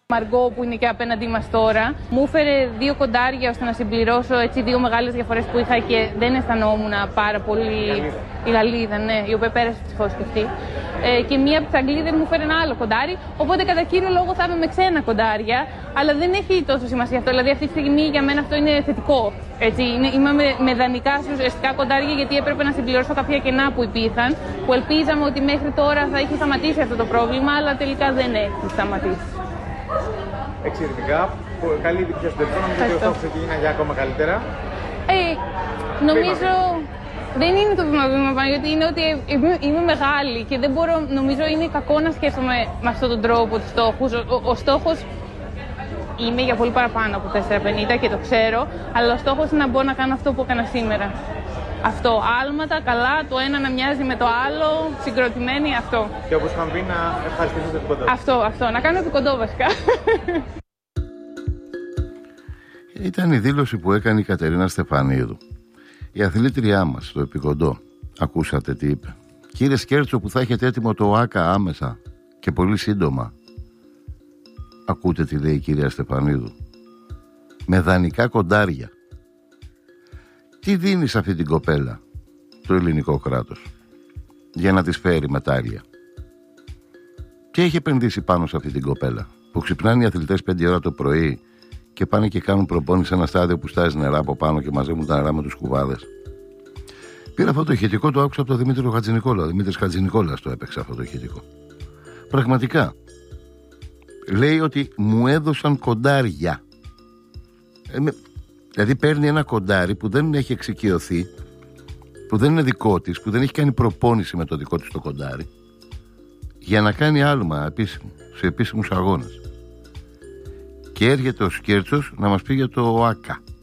Μαργκό που είναι και απέναντί μας τώρα, μου έφερε 2 κοντάρια ώστε να συμπληρώσω έτσι 2 μεγάλες διαφορές που είχα και δεν αισθανόμουν πάρα πολύ. Η Γαλλίδα, ναι, η οποία πέρασε ευτυχώς και αυτή. Και μία από τις Αγγλίδες μου έφερε ένα άλλο κοντάρι. Οπότε κατά κύριο λόγο θα είμαι με ξένα κοντάρια, αλλά δεν έχει τόσο σημασία αυτό. Δηλαδή αυτή τη στιγμή για μένα αυτό είναι θετικό. Έτσι, είμαι με δανεικά ουσιαστικά κοντάρια γιατί έπρεπε να συμπληρώσω κάποια κενά που υπήρχαν, που ελπίζαμε ότι μέχρι τώρα θα είχε σταματήσει αυτό το πρόβλημα, αλλά τελικά δεν έχει σταματήσει. Εξαιρετικά. Καλή επιτυχία στο τελικό. Νομίζω ότι ο στόχος έχει γίνει για ακόμα καλύτερα. Νομίζω δεν είναι το βήμα πάνω, γιατί είναι ότι είμαι μεγάλη και δεν μπορώ, νομίζω είναι κακό να σκέφτομαι με αυτόν τον τρόπο τους στόχους. Ο στόχος είμαι για πολύ παραπάνω από 4,50 και το ξέρω, αλλά ο στόχος είναι να μπορώ να κάνω αυτό που έκανα σήμερα. Αυτό, άλματα, καλά, το ένα να μοιάζει με το άλλο, συγκροτημένοι, αυτό. Και όπως είχαμε πει, να ευχαριστήσω το επικοντό. Αυτό, να κάνω επικοντό βασικά. Ήταν η δήλωση που έκανε η Κατερίνα Στεφανίδου, η αθλήτριά μας, στο επικοντό. Ακούσατε τι είπε? Κύριε Σκέρτσο, που θα έχετε έτοιμο το ΆΚΑ άμεσα και πολύ σύντομα. Ακούτε τι λέει η κυρία Στεφανίδου? Με δανεικά κοντάρια. Τι δίνει σε αυτή την κοπέλα το ελληνικό κράτος για να της φέρει μετάλλια? Τι έχει επενδύσει πάνω σε αυτή την κοπέλα που ξυπνάνε οι αθλητές 5 ώρα το πρωί και πάνε και κάνουν προπόνηση σε ένα στάδιο που στάζει νερά από πάνω και μαζεύουν τα νερά με τους κουβάδες? Πήρα αυτό το ηχητικό, το άκουσα από τον Δημήτρη Χατζηνικόλα. Ο Δημήτρης Χατζηνικόλας το έπαιξε αυτό το ηχητικό. Πραγματικά λέει ότι μου έδωσαν κοντάρια. Δηλαδή παίρνει ένα κοντάρι που δεν έχει εξοικειωθεί, που δεν είναι δικό της, που δεν έχει κάνει προπόνηση με το δικό της το κοντάρι, για να κάνει άλμα επίσημο, σε επίσημους αγώνες. Και έρχεται ο Σκέρτσος να μας πει για το ΆΚΑ.